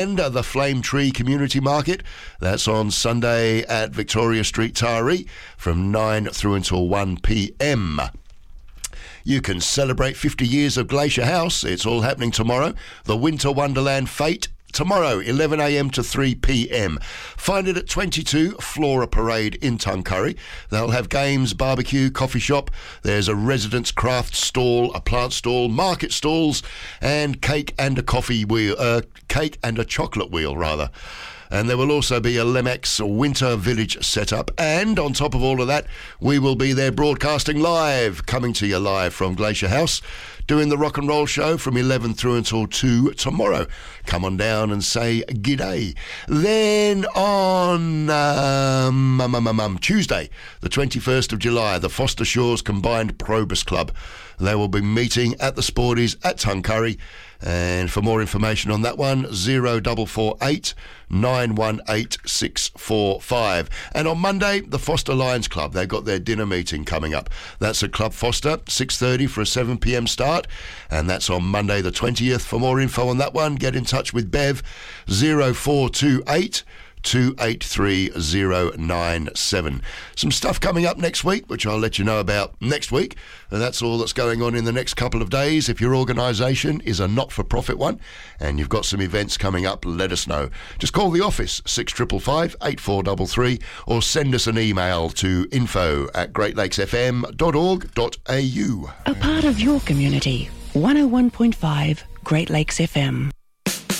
And the Flame Tree Community Market, that's on Sunday at Victoria Street, Taree, from 9 through until 1 p.m. You can celebrate 50 years of Glacier House. It's all happening tomorrow. The Winter Wonderland Fete, tomorrow, 11 a.m. to 3 p.m. Find it at 22 Flora Parade in Tuncurry. They'll have games, barbecue, coffee shop. There's a residence craft stall, a plant stall, market stalls, and cake and a chocolate wheel, rather. And there will also be a Lemex Winter Village set-up. And on top of all of that, we will be there broadcasting live, coming to you live from Glacier House, doing the rock and roll show from 11 through until 2 tomorrow. Come on down and say g'day. Then on Tuesday, the 21st of July, the Foster Shores Combined Probus Club. They will be meeting at the Sporties at Tuncurry. And for more information on that one, 0448 918 645. And on Monday, the Foster Lions Club, they've got their dinner meeting coming up. That's at Club Foster, 6:30 for a 7 p.m. start. And that's on Monday the 20th. For more info on that one, get in touch with Bev, 0428 283097. Some stuff coming up next week, which I'll let you know about next week. And that's all that's going on in the next couple of days. If your organisation is a not-for-profit one and you've got some events coming up, let us know. Just call the office, 6555 8433, or send us an email to info@greatlakesfm.org.au. A part of your community, 101.5 Great Lakes FM.